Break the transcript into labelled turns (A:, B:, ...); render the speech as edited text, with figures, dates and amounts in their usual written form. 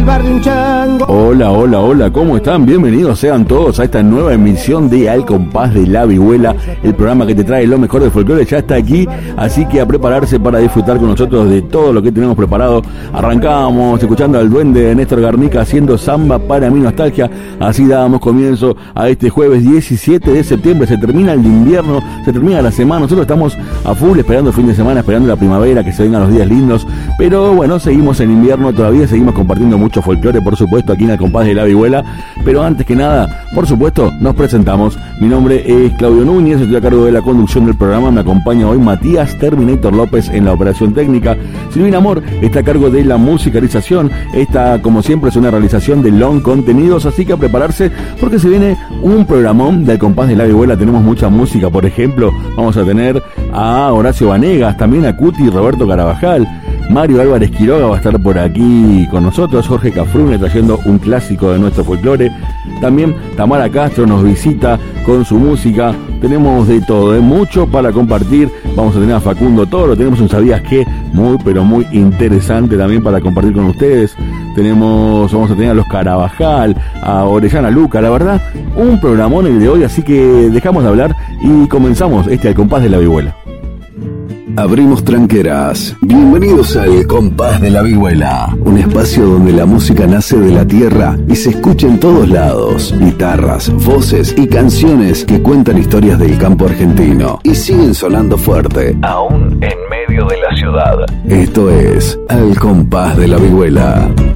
A: lugar de un chango.
B: Hola, hola, hola, ¿cómo están? Bienvenidos sean todos a esta nueva emisión de Al Compás de la Vihuela, el programa que te trae lo mejor del folclore. Ya está aquí, así que a prepararse para disfrutar con nosotros de todo lo que tenemos preparado. Arrancamos escuchando al duende Néstor Garnica haciendo Samba para mi nostalgia. Así dábamos comienzo a este jueves 17 de septiembre. Se termina el invierno, se termina la semana. Nosotros estamos a full esperando el fin de semana, esperando la primavera, que se vengan los días lindos. Pero bueno, seguimos en invierno todavía, seguimos compartiendo mucho folclore, por supuesto, aquí en Al Compás de la Vihuela. Pero antes que nada, por supuesto, nos presentamos. Mi nombre es Claudio Núñez, estoy a cargo de la conducción del programa. Me acompaña hoy Matías Terminator López en la operación técnica. Silvina Amor está a cargo de la musicalización. Esta, como siempre, es una realización de Long Contenidos, así que a prepararse porque se viene un programón del Compás de la Vihuela. Tenemos mucha música, por ejemplo, vamos a tener a Horacio Vanegas, también a Cuti y Roberto Carabajal. Mario Álvarez Quiroga va a estar por aquí con nosotros, Jorge Cafrune trayendo un clásico de nuestro folclore. También Tamara Castro nos visita con su música. Tenemos de todo, mucho para compartir. Vamos a tener a Facundo Toro, tenemos un ¿Sabías qué? Muy, pero muy interesante también para compartir con ustedes. Vamos a tener a los Carabajal, a Orellana Luca, la verdad, un programón el de hoy, así que dejamos de hablar y comenzamos Al Compás de la Vihuela.
C: Abrimos tranqueras. Bienvenidos al Compás de la Vihuela, un espacio donde la música nace de la tierra y se escucha en todos lados. Guitarras, voces y canciones que cuentan historias del campo argentino y siguen sonando fuerte, aún en medio de la ciudad. Esto es Al Compás de la Vihuela.